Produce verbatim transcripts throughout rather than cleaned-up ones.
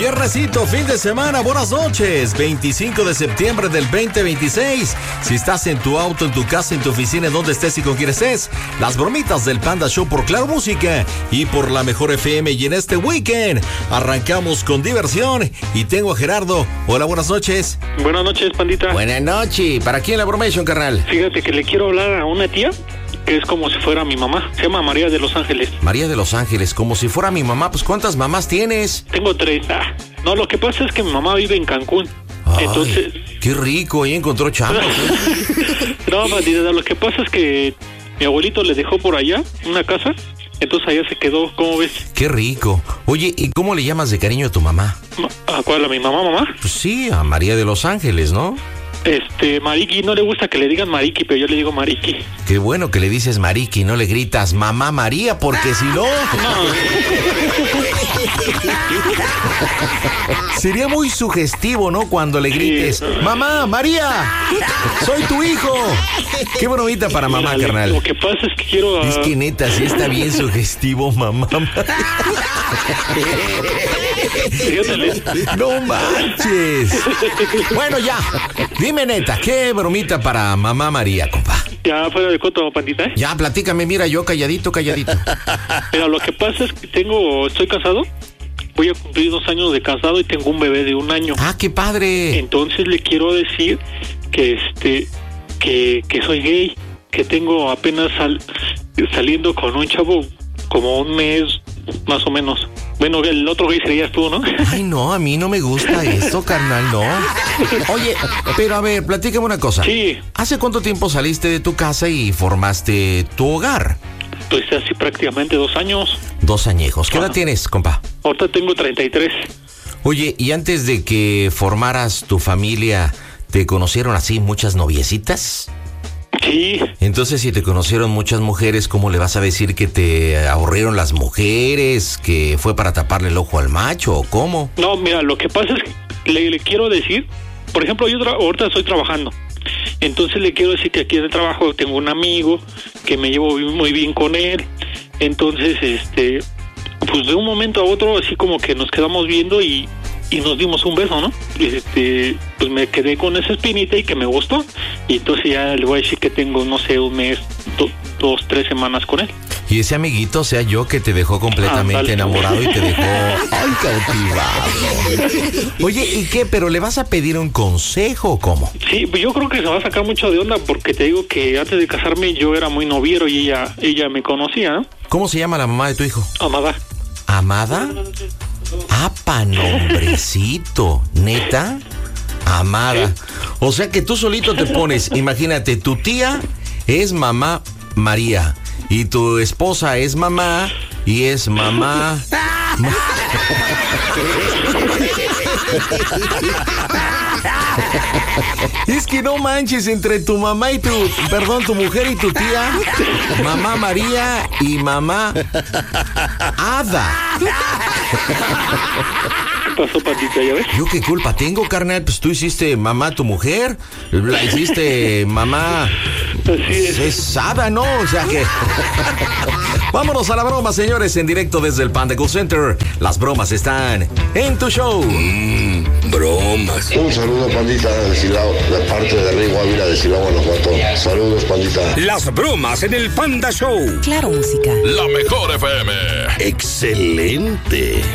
Viernesito, fin de semana, buenas noches. veinticinco de septiembre del veinte veintiséis. Si estás en tu auto, en tu casa, en tu oficina, en donde estés y con quien estés, las bromitas del Panda Show por Claro Música y por la Mejor F M. Y en este weekend arrancamos con diversión y tengo a Gerardo. Hola, buenas noches. Buenas noches, Pandita. Buenas noches. ¿Para quién la bromation, carnal? Fíjate que le quiero hablar a una tía que es como si fuera mi mamá. Se llama María de los Ángeles. María de los Ángeles, como si fuera mi mamá. Pues, ¿cuántas mamás tienes? Tengo tres. Ah, no, lo que pasa es que mi mamá vive en Cancún. Ay, entonces... qué rico, ahí encontró chamba. No, Pandita, lo que pasa es que mi abuelito le dejó por allá una casa. Entonces allá se quedó, ¿cómo ves? Qué rico. Oye, ¿y cómo le llamas de cariño a tu mamá? ¿A cuál? ¿A mi mamá, mamá? Pues sí, a María de los Ángeles, ¿no? Este, Mariki, no le gusta que le digan Mariki, pero yo le digo Mariki. Qué bueno que le dices Mariki, no le gritas Mamá María, porque si no... No. Sería muy sugestivo, ¿no? Cuando le grites, sí. Mamá María, soy tu hijo. Qué bromita para mamá, Mira, carnal. Lo que pasa es que quiero... Uh... Es que neta, sí está bien sugestivo, mamá. No manches. Bueno, ya. Dime neta, ¿qué bromita para mamá María, compa? Ya fuera de coto, Pandita, ¿eh? Ya, platícame, mira, yo calladito, calladito. Mira, lo que pasa es que tengo, estoy casado, voy a cumplir dos años de casado y tengo un bebé de un año. Ah, qué padre. Entonces le quiero decir que este, que, que soy gay, que tengo apenas sal, saliendo con un chavo como un mes, más o menos. Bueno, el otro gay serías tú, ¿no? Ay, no, a mí no me gusta esto, carnal, no. Oye, pero a ver, platícame una cosa. Sí. ¿Hace cuánto tiempo saliste de tu casa y formaste tu hogar? Pues así prácticamente dos años. Dos añejos. ¿Qué edad tienes, compa? Ahorita tengo treinta y tres. Oye, ¿y antes de que formaras tu familia, te conocieron así muchas noviecitas? Sí. Entonces, si te conocieron muchas mujeres, ¿cómo le vas a decir que te aburrieron las mujeres? ¿Que fue para taparle el ojo al macho o cómo? No, mira, lo que pasa es que le, le quiero decir, por ejemplo, yo tra- ahorita estoy trabajando. Entonces le quiero decir que aquí en el trabajo tengo un amigo que me llevo muy bien con él. Entonces, este, pues de un momento a otro, así como que nos quedamos viendo y, y nos dimos un beso, ¿no? Este, pues me quedé con esa espinita y que me gustó. Y entonces ya le voy a decir que tengo, no sé, un mes, do, dos, tres semanas con él. Y ese amiguito sea yo que te dejó completamente ah, enamorado y te dejó ay, cautivado. Oye, ¿y qué? ¿Pero le vas a pedir un consejo o cómo? Sí, pues yo creo que se va a sacar mucho de onda porque te digo que antes de casarme yo era muy noviero y ella, ella me conocía, ¿no? ¿Cómo se llama la mamá de tu hijo? Amada. ¿Amada? ¡Apa, nombrecito! ¿Neta? Amada. O sea que tú solito te pones, imagínate, tu tía es mamá María y tu esposa es mamá y es mamá... ma- Es que no manches, entre tu mamá y tu, perdón, tu mujer y tu tía, mamá María y mamá Ada. ¿Qué pasó, Patita? ¿Ya ves? ¿Yo qué culpa tengo, carnal? Pues tú hiciste mamá tu mujer, la hiciste mamá... Así es. Es Ada, ¿no? O sea que... Vámonos a la broma, señores, en directo desde el Panda Cool Center. Las bromas están en tu show. Mmm, bromas. Un saludo, Pandita, de Silao, de parte de Rigo Ávila de Silao, Guanajuato. Saludos, Pandita. Las bromas en el Panda Show. Claro Música. La Mejor F M. Excelente.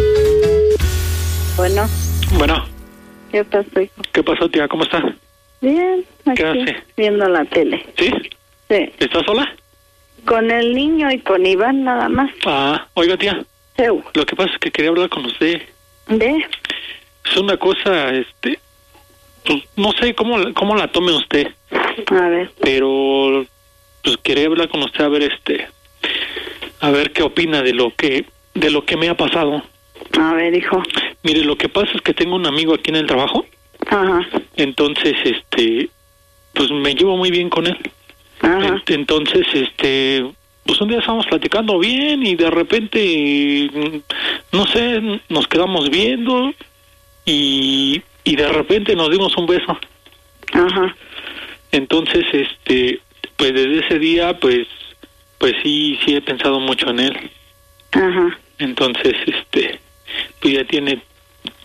Bueno. Bueno. ¿Qué pasó, hijo? ¿Qué pasó, tía? ¿Cómo está? Bien, aquí, ¿Qué hace? viendo la tele. ¿Sí? Sí. ¿Estás sola? Con el niño y con Iván nada más. Ah, oiga, tía. Eu. Lo que pasa es que quería hablar con usted. ¿De? Es una cosa, este... Pues no sé cómo, cómo la tome usted. A ver. Pero... Pues quería hablar con usted a ver, este... A ver qué opina de lo que... De lo que me ha pasado. A ver, hijo. Mire, lo que pasa es que tengo un amigo aquí en el trabajo. Ajá. Entonces, este... Pues me llevo muy bien con él. Ajá. Entonces, este, pues un día estábamos platicando bien y de repente, no sé, nos quedamos viendo y, y de repente nos dimos un beso. Ajá. Entonces, este, pues desde ese día, pues, pues sí, sí he pensado mucho en él. Ajá. Entonces, este, pues ya tiene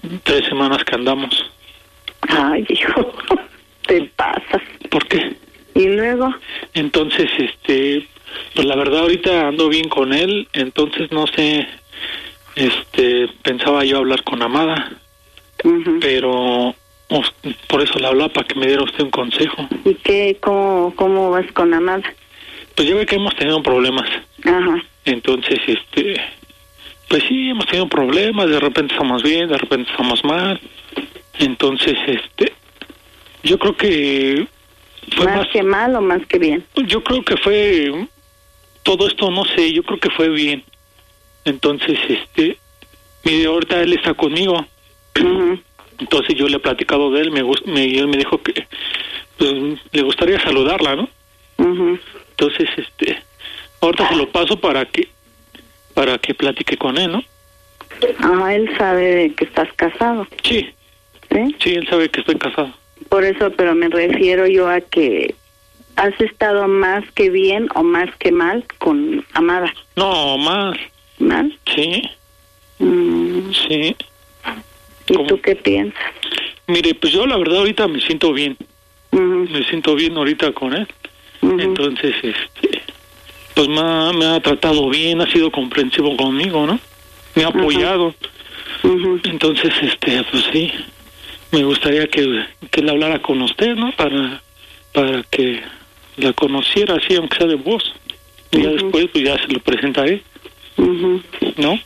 tres semanas que andamos. Ay, hijo, te pasas. ¿Por qué? ¿Y luego? Entonces, este, pues la verdad ahorita ando bien con él, entonces no sé, este, pensaba yo hablar con Amada, Uh-huh. pero os- por eso le hablaba para que me diera usted un consejo. ¿Y qué, cómo, cómo vas con Amada? Pues ya ve que hemos tenido problemas, Ajá. entonces, este, pues sí, hemos tenido problemas, de repente estamos bien, de repente estamos mal, entonces, este, yo creo que fue ¿Más más, que mal o más que bien? yo creo que fue, todo esto no sé, yo creo que fue bien, entonces, este, mire, ahorita él está conmigo, Uh-huh. entonces yo le he platicado de él, me, gust- me, y él me dijo que pues, le gustaría saludarla, ¿no? Uh-huh. Entonces, este, ahorita se lo paso para que, para que platique con él, ¿no? Ah, él sabe de que estás casado, Sí, ¿sí? sí, él sabe que estoy casado. Por eso, pero me refiero yo a que has estado más que bien o más que mal con Amada. No, más, ¿Mal? sí, Mm. sí. ¿Y ¿Cómo? tú qué piensas? Mire, pues yo la verdad ahorita me siento bien, Uh-huh. me siento bien ahorita con él. Uh-huh. Entonces, este, pues me ha, me ha tratado bien, ha sido comprensivo conmigo, ¿no? Me ha Ajá. apoyado. Uh-huh. Entonces, este, pues sí, me gustaría que, que él hablara con usted, ¿no? Para, para que la conociera así, aunque sea de voz. Y ya Ujú. después, pues ya se lo presentaré, Uh-huh. ¿no?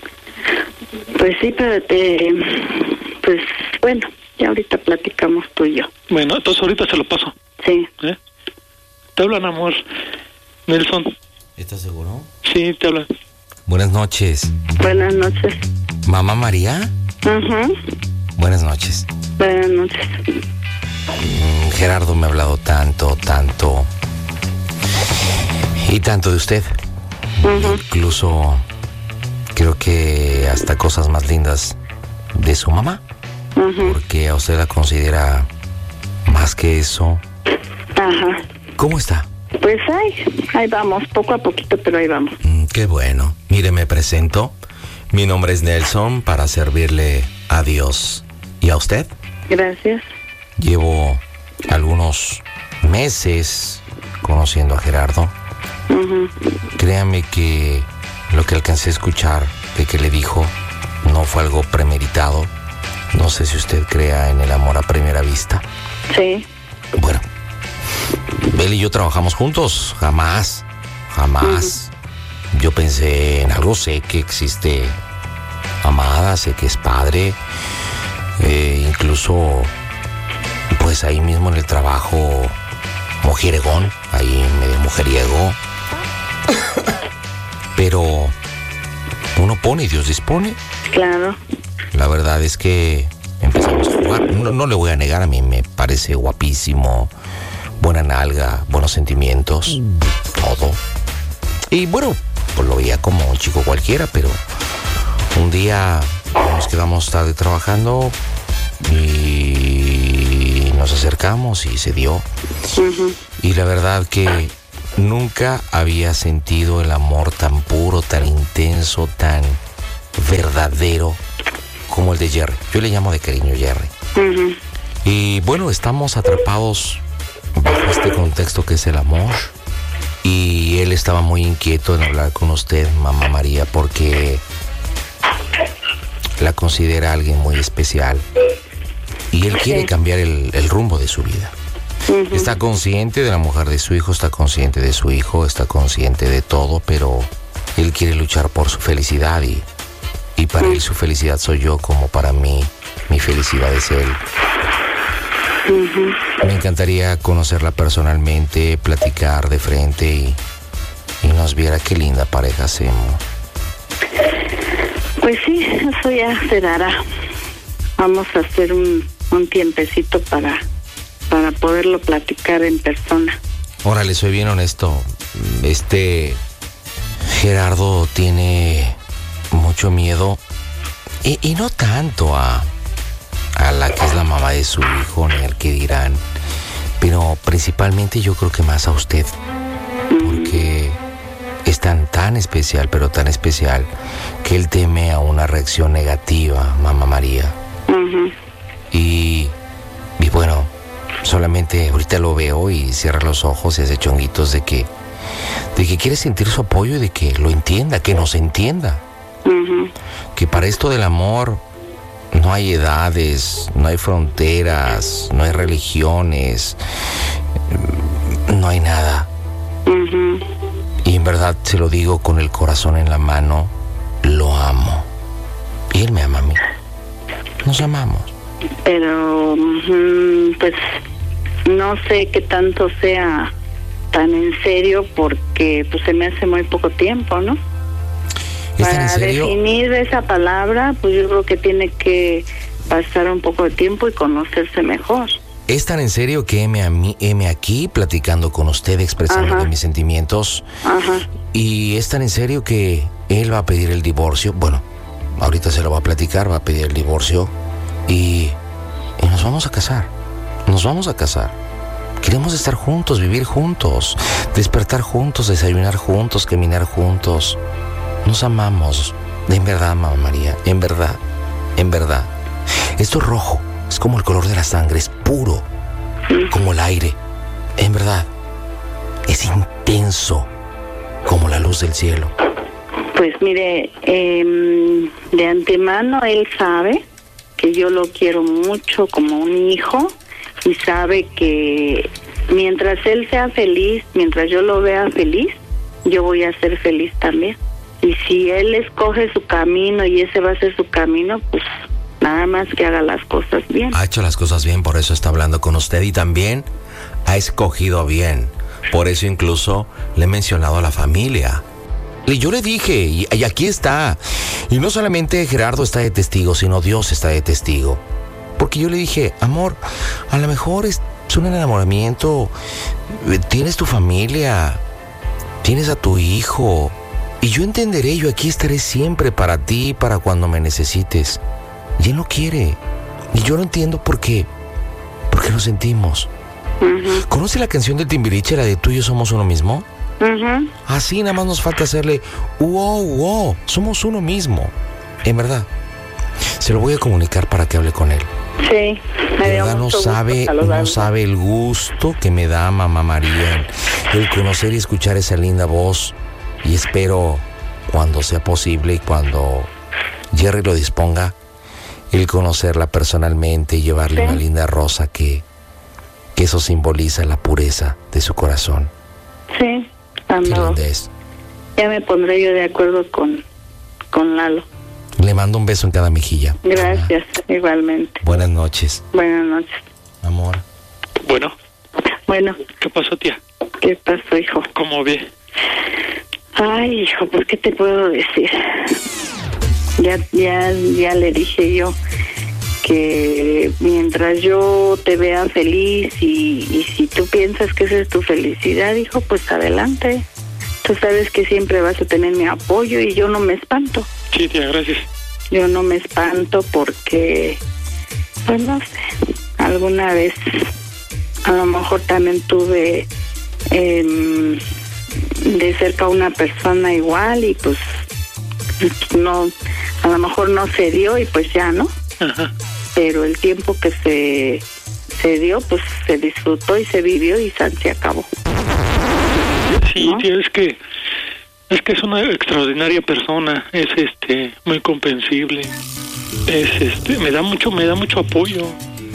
Pues sí, pero te... Pues bueno, ya ahorita platicamos tú y yo. Bueno, entonces ahorita se lo paso, Sí. ¿eh? Te hablan, amor. Nelson, ¿Estás seguro? sí, te hablan. Buenas noches. Buenas noches. ¿Mamá María? Ujú. Buenas noches. Buenas noches. Mm, Gerardo me ha hablado tanto, tanto. Y tanto de usted. Ujú. Incluso creo que hasta cosas más lindas de su mamá. Ujú. Porque a usted la considera más que eso. Ajá. ¿Cómo está? Pues ahí, ahí vamos, poco a poquito, pero ahí vamos. Mm, qué bueno. Mire, me presento. Mi nombre es Nelson para servirle a Dios y a usted. Gracias. Llevo algunos meses conociendo a Gerardo. Ujú. Créame que lo que alcancé a escuchar de que le dijo no fue algo premeditado. No sé si usted crea en el amor a primera vista. Sí. Bueno, él y yo trabajamos juntos. Jamás, jamás. Yo pensé en algo, sé que existe Amada, sé que es padre. Eh, incluso, pues ahí mismo en el trabajo, mujeriegón, ahí medio mujeriego. Pero uno pone y Dios dispone. Claro. La verdad es que empezamos a jugar. No, no le voy a negar, a mí me parece guapísimo, buena nalga, buenos sentimientos, todo. Y bueno, pues lo veía como un chico cualquiera, pero un día nos quedamos tarde trabajando y nos acercamos y se dio. Ujú. Y la verdad que nunca había sentido el amor tan puro, tan intenso, tan verdadero como el de Jerry. Yo le llamo de cariño Jerry. Ujú. Y bueno, estamos atrapados bajo este contexto que es el amor. Y él estaba muy inquieto en hablar con usted, mamá María, porque la considera alguien muy especial. Y él quiere Sí. cambiar el, el rumbo de su vida. Ujú. Está consciente de la mujer de su hijo, está consciente de su hijo, está consciente de todo, pero él quiere luchar por su felicidad y, y para él su felicidad soy yo, como para mí mi felicidad es él. Ujú. Me encantaría conocerla personalmente, platicar de frente y, y nos viera qué linda pareja hacemos. Pues sí, eso ya se dará. Vamos a hacer un, un tiempecito para, para poderlo platicar en persona. Órale, soy bien honesto. Este Gerardo tiene mucho miedo y, y no tanto a, a la que es la mamá de su hijo ni al que dirán, pero principalmente yo creo que más a usted, porque es tan tan especial, pero tan especial que él teme a una reacción negativa, mamá María. Uh-huh. Y, y bueno, solamente ahorita lo veo y cierra los ojos y hace chonguitos de que, de que quiere sentir su apoyo y de que lo entienda, que nos entienda. Uh-huh. Que para esto del amor no hay edades, no hay fronteras, no hay religiones, no hay nada. Uh-huh. Y en verdad se lo digo con el corazón en la mano, lo amo. Y él me ama a mí. Nos amamos. Pero, mm, pues, no sé qué tanto sea tan en serio porque pues se me hace muy poco tiempo, ¿no? ¿Es tan en Para serio? definir esa palabra, pues yo creo que tiene que pasar un poco de tiempo y conocerse mejor. Es tan en serio que heme, a mí, heme aquí platicando con usted, expresando Ajá. mis sentimientos. Ajá. Y es tan en serio que él va a pedir el divorcio. Bueno, ahorita se lo va a platicar, va a pedir el divorcio. Y, y nos vamos a casar. Nos vamos a casar. Queremos estar juntos, vivir juntos, despertar juntos, desayunar juntos, caminar juntos. Nos amamos. En verdad, mamá María, en verdad, en verdad. Esto es rojo, es como el color de la sangre, es puro, como el aire. En verdad, es intenso, como la luz del cielo. Pues mire, eh, de antemano él sabe que yo lo quiero mucho como un hijo y sabe que mientras él sea feliz, mientras yo lo vea feliz, yo voy a ser feliz también. Y si él escoge su camino y ese va a ser su camino, pues nada más que haga las cosas bien. Ha hecho las cosas bien, por eso está hablando con usted y también ha escogido bien. Por eso incluso le he mencionado a la familia. Y yo le dije, y, y aquí está. Y no solamente Gerardo está de testigo, sino Dios está de testigo. Porque yo le dije, amor, a lo mejor es un enamoramiento, tienes tu familia, tienes a tu hijo, y yo entenderé, yo aquí estaré siempre para ti, para cuando me necesites. Y él no quiere, y yo lo entiendo porque, porque lo sentimos. Uh-huh. ¿Conoce la canción de Timbiriche, la de Tú y yo somos uno mismo? Uh-huh. Así nada más nos falta hacerle, wow, wow, somos uno mismo. En verdad, se lo voy a comunicar para que hable con él. Sí, me De dio verdad no mucho gusto sabe, saludarlo. no sabe el gusto que me da mamá María el conocer y escuchar esa linda voz. Y espero, cuando sea posible y cuando Jerry lo disponga, el conocerla personalmente y llevarle Sí. una linda rosa que, que eso simboliza la pureza de su corazón. Sí, Qué cuando linda es. ya me pondré yo de acuerdo con, con Lalo. Le mando un beso en cada mejilla. Gracias, igualmente. Buenas noches, Buenas noches. amor. Bueno, Bueno, ¿qué pasó, tía? ¿qué pasó, hijo? ¿Cómo ve? Ay, hijo, pues, ¿qué te puedo decir? Ya, ya, ya le dije yo que mientras yo te vea feliz y, y si tú piensas que esa es tu felicidad, hijo, pues adelante. Tú sabes que siempre vas a tener mi apoyo y yo no me espanto. Sí, tía, gracias. Yo no me espanto porque, pues no sé, alguna vez a lo mejor también tuve eh, de cerca a una persona igual y pues no, a lo mejor no se dio y pues ya, ¿no? Ajá. Pero el tiempo que se, se dio, pues se disfrutó y se vivió y san, se acabó. Sí, ¿No? tía, es que es que es una extraordinaria persona, es este muy comprensible, es este me da mucho me da mucho apoyo.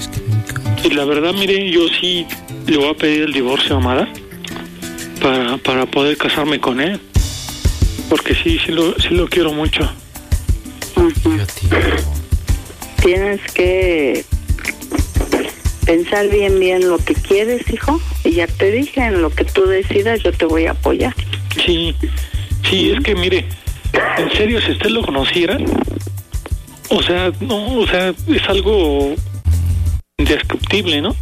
Y la verdad, mire, yo sí le voy a pedir el divorcio a Amada para para poder casarme con él, porque sí sí lo sí lo quiero mucho. Ujú. Yo te amo. Tienes que pensar bien bien lo que quieres, hijo, y ya te dije, en lo que tú decidas yo te voy a apoyar. Sí, sí, es que mire, en serio, si usted lo conociera, o sea, no, o sea, es algo indescriptible, ¿no?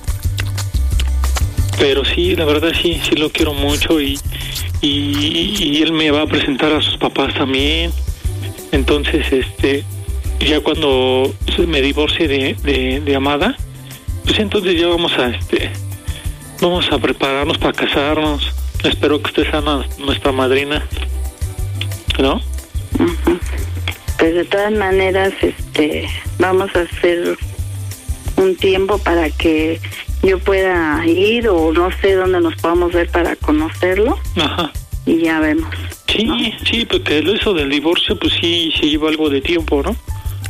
Pero sí, la verdad sí, sí lo quiero mucho y, y, y él me va a presentar a sus papás también. Entonces, este, ya cuando se me divorcie de, de, de Amada, pues entonces ya vamos a, este, vamos a prepararnos para casarnos. Espero que usted sea na- nuestra madrina, ¿no? Ujú. Pues de todas maneras, este, vamos a hacer un tiempo para que yo pueda ir, o no sé dónde nos podamos ver para conocerlo. Ajá. Y ya vemos. Sí, ¿no? sí, porque eso del divorcio, pues sí, se lleva algo de tiempo, ¿no?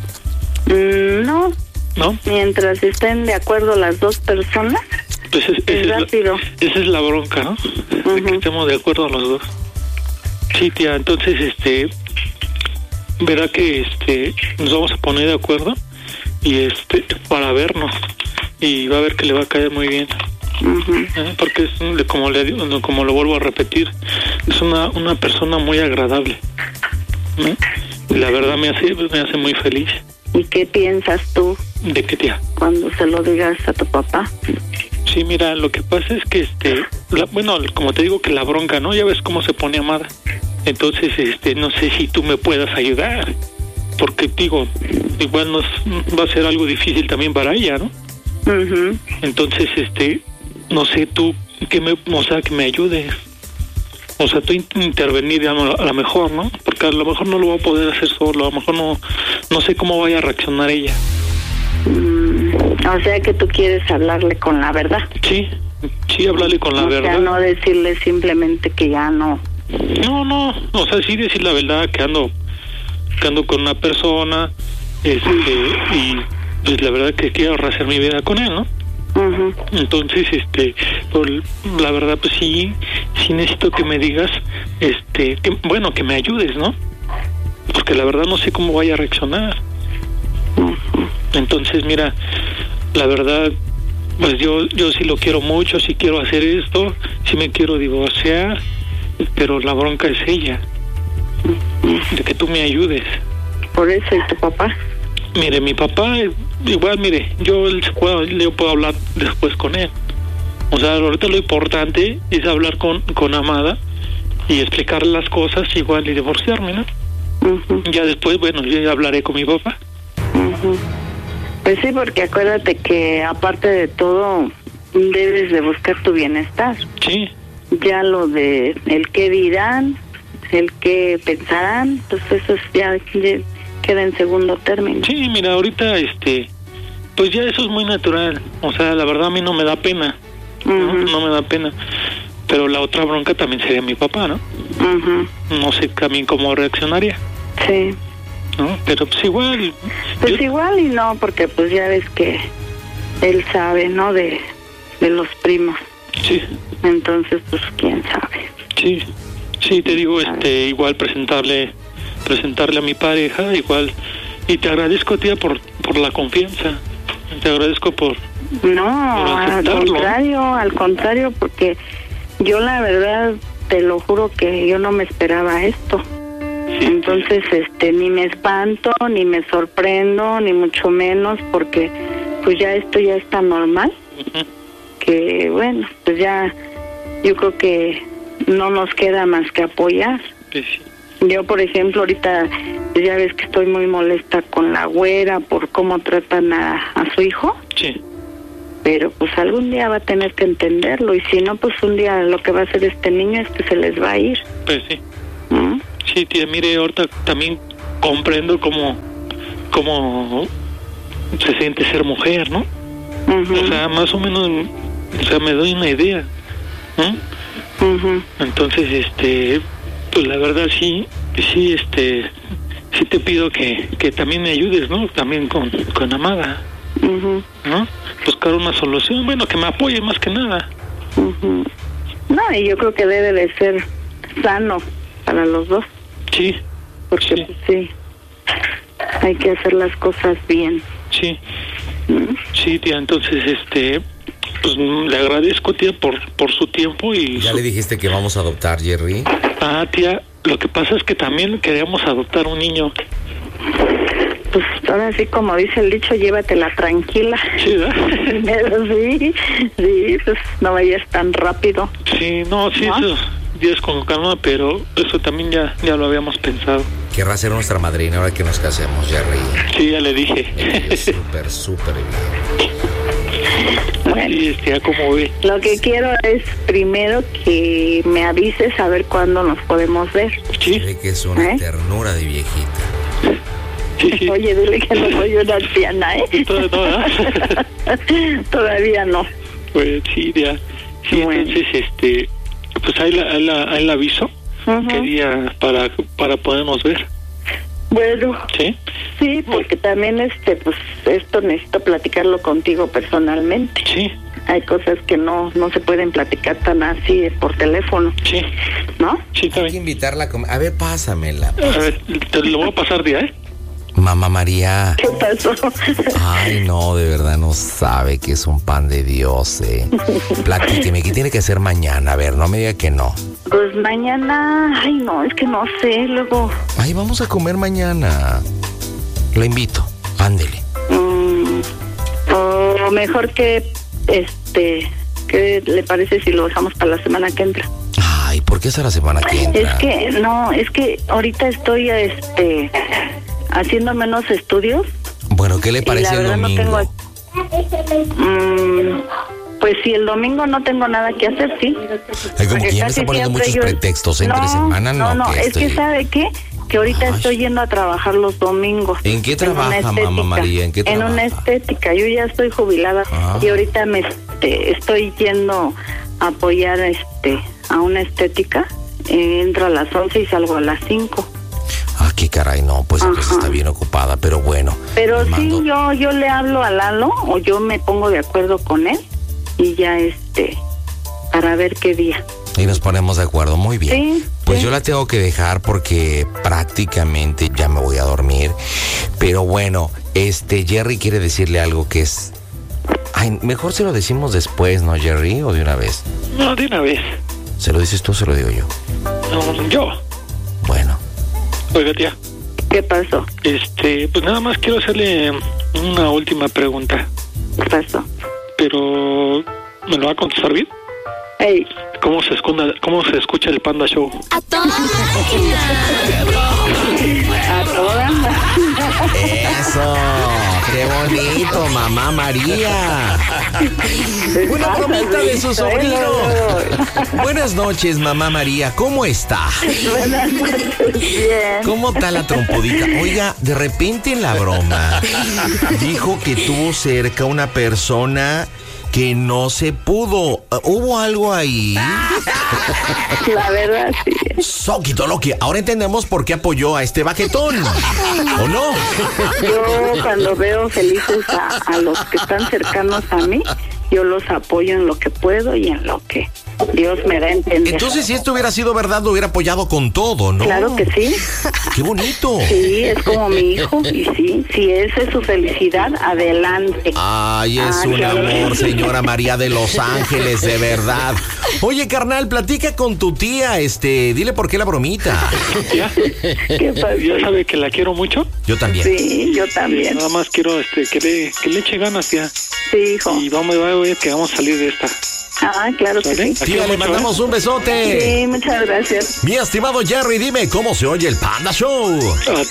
Mm, no. ¿No? Mientras estén de acuerdo las dos personas, pues es, es rápido. Es la, esa es la bronca, ¿no? Uh-huh. De que estemos de acuerdo los dos. Sí, tía, entonces, este, verá que, este, nos vamos a poner de acuerdo y, este, para vernos, y va a ver que le va a caer muy bien. Uh-huh. ¿Eh? Porque es, como le digo, como lo vuelvo a repetir, es una una persona muy agradable, ¿no? Y la verdad me hace me hace muy feliz. ¿Y qué piensas tú? ¿De qué, tía? Cuando se lo digas a tu papá. Sí, mira, lo que pasa es que, este, la, bueno, como te digo, que la bronca, ¿no? Ya ves cómo se pone Amada. Entonces, este, no sé si tú me puedas ayudar, porque digo, igual nos va a ser algo difícil también para ella, ¿no? Uh-huh. Entonces, este, no sé tú que me, o sea, que me ayudes. O sea, tú intervenir a lo mejor, ¿no? Porque a lo mejor no lo voy a poder hacer solo, a lo mejor no, no sé cómo vaya a reaccionar ella. Mm, o sea que tú quieres hablarle con la verdad. Sí, sí, hablarle con la o verdad. O sea, no decirle simplemente que ya no. No, no, o sea, sí decir la verdad, que ando, que ando con una persona, este, y pues la verdad que quiero rehacer mi vida con él, ¿no? Uh-huh. Entonces, este, pues, la verdad, pues sí, sí necesito que me digas, este, que, bueno, que me ayudes, ¿no? Porque la verdad no sé cómo vaya a reaccionar. Uh-huh. Entonces, mira, la verdad, pues yo, yo sí lo quiero mucho, sí quiero hacer esto, sí me quiero divorciar, pero la bronca es ella, uh-huh. de que tú me ayudes. Por eso, ¿y tu papá? Mire, mi papá, igual, mire, yo, él se puede, yo puedo hablar después con él. O sea, ahorita lo importante es hablar con, con Amada y explicarle las cosas igual y divorciarme, ¿no? Uh-huh. Ya después, bueno, yo ya hablaré con mi papá. Uh-huh. Pues sí, porque acuérdate que aparte de todo, debes de buscar tu bienestar. Sí. Ya lo de el qué dirán, el qué pensarán, pues eso es ya... ya queda en segundo término. Sí, mira, ahorita, este, pues ya eso es muy natural. O sea, la verdad a mí no me da pena. Uh-huh. ¿no? no me da pena. Pero la otra bronca también sería mi papá, ¿no? Uh-huh. No sé también cómo reaccionaría. Sí. ¿No? Pero pues igual. Pues yo... igual y no, porque pues ya ves que él sabe, ¿no? De, de los primos. Sí. Entonces, pues quién sabe. Sí. Sí, te digo, este, igual presentarle presentarle a mi pareja, igual, y te agradezco, tía, por por la confianza, te agradezco por no, por al contrario, al contrario, porque yo la verdad, te lo juro que yo no me esperaba esto, sí, entonces, sí. este, ni me espanto, ni me sorprendo, ni mucho menos, porque pues ya esto ya está normal, uh-huh. que bueno, pues ya, yo creo que no nos queda más que apoyar. Sí, sí. Yo, por ejemplo, ahorita ya ves que estoy muy molesta con la güera por cómo tratan a, a su hijo. Sí. Pero pues algún día va a tener que entenderlo, y si no, pues un día lo que va a hacer este niño es que se les va a ir. Pues sí. ¿Mm? Sí, tía, mire, ahorita también comprendo cómo, cómo se siente ser mujer, ¿no? Uh-huh. O sea, más o menos, o sea, me doy una idea, ¿no? Uh-huh. Entonces, este... pues la verdad sí, sí, este, sí te pido que, que también me ayudes, ¿no? También con, con Amada, uh-huh. ¿no? Buscar una solución, bueno, que me apoye más que nada. Uh-huh. No, y yo creo que debe de ser sano para los dos. Sí. Porque sí, pues, sí hay que hacer las cosas bien. Sí. Uh-huh. Sí, tía, entonces, este... pues le agradezco, tía, por por su tiempo y... ¿Ya su... le dijiste que vamos a adoptar, Jerry? Ah, tía, lo que pasa es que también queríamos adoptar un niño. Pues ahora sí, como dice el dicho, llévatela tranquila. Sí, ¿verdad? Pero sí, sí, pues no vayas tan rápido. Sí, no, sí, ¿no? Eso días con calma, pero eso también ya ya lo habíamos pensado. Querrá ser nuestra madrina ahora que nos casemos, Jerry. Sí, ya le dije. Súper, súper bien. Bueno, sí, tía, ¿cómo ve? Lo que quiero es primero que me avises a ver cuándo nos podemos ver. Sí. Sé que es una ¿Eh? ternura de viejita. Sí, sí. Oye, dile que no soy una anciana, ¿eh? Todavía no, Todavía no. pues sí, ya. Sí, Bueno. entonces, este, pues ahí la, ahí la, ahí la aviso. Ujú. ¿Qué día para, para podernos ver? Bueno, ¿Sí? sí, porque también, este, pues, esto necesito platicarlo contigo personalmente. Sí, Hay cosas que no, no se pueden platicar tan así por teléfono, sí, ¿no? sí, está Hay que bien. invitarla a comer. A ver, pásamela. A ver, te lo voy a pasar día, ¿eh? Mamá María. ¿Qué pasó? Ay, no, de verdad no sabe que es un pan de Dios, eh. Platíqueme, ¿qué tiene que hacer mañana? A ver, no me diga que no. Pues mañana, ay, no, es que no sé, luego... Ay, vamos a comer mañana. Lo invito, ándele. Mm, o mejor que, este, ¿qué le parece si lo dejamos para la semana que entra? Ay, ¿por qué esa la semana que entra? Es que, no, es que ahorita estoy, este, haciendo menos estudios. Bueno, ¿qué le y parece la el verdad domingo? no tengo... Mm, pues si el domingo no tengo nada que hacer, sí. Ay, como Porque que ya me casi está poniendo siempre muchos yo- pretextos. Entre semana no, No, no, que es estoy- que ¿sabe qué? Que ahorita Ay. estoy yendo a trabajar los domingos. ¿En qué una trabaja, mamá estética. María? ¿En qué En una trabaja? estética. Yo ya estoy jubilada Ah. y ahorita me este, estoy yendo a apoyar este a una estética. Eh, entro a las once y salgo a las cinco. Ah, qué caray, no, pues entonces Ajá. está bien ocupada, pero bueno. Pero le sí, mando- yo yo le hablo a Lalo o yo me pongo de acuerdo con él y ya este para ver qué día. Y nos ponemos de acuerdo, muy bien. Sí, Pues sí. yo la tengo que dejar porque prácticamente ya me voy a dormir. Pero bueno, este Jerry quiere decirle algo que es... Ay, mejor se lo decimos después, ¿no, Jerry? ¿O de una vez? No, de una vez. ¿Se lo dices tú o se lo digo yo? No, yo. Bueno. Oiga, tía. ¿Qué pasó? Este, pues nada más quiero hacerle una última pregunta. ¿Qué pasó? Pero, ¿me lo va a contestar bien? Ey, ¿Cómo se, esconda, cómo se escucha el Panda Show? A toda máquina. a todas. Eso, qué bonito, mamá María. Una bromita de su sobrino. Buenas noches, mamá María, ¿cómo está? Buenas noches, bien. ¿Cómo está la trompudita? Oiga, de repente en la broma dijo que tuvo cerca una persona que no se pudo. ¿Hubo algo ahí? La verdad, sí. Soquito lo que ahora entendemos por qué apoyó a este baquetón. ¿O no? Yo cuando veo felices a, a los que están cercanos a mí, yo los apoyo en lo que puedo y en lo que Dios me da a entender. Entonces, si esto hubiera sido verdad, lo hubiera apoyado con todo, ¿no? Claro que sí. ¡Qué bonito! Sí, es como mi hijo. Y sí, si esa es su felicidad, adelante. Ay, es Ah, un claro. amor, señora María de Los Ángeles, de verdad. Oye, carnal, platica con tu tía, este, dile por qué la bromita. ¿Ya? ¿Qué pasó? ¿Ya sabe que la quiero mucho? Yo también. Sí, yo también. Nada más quiero este, que, le, que le eche ganas, tía. Sí, hijo. Y vamos a ver que vamos a salir de esta. Ah, claro que ¿Sale? sí. Tía, le mandamos un besote. Sí, muchas gracias. Mi estimado Jerry, dime cómo se oye el Panda Show. A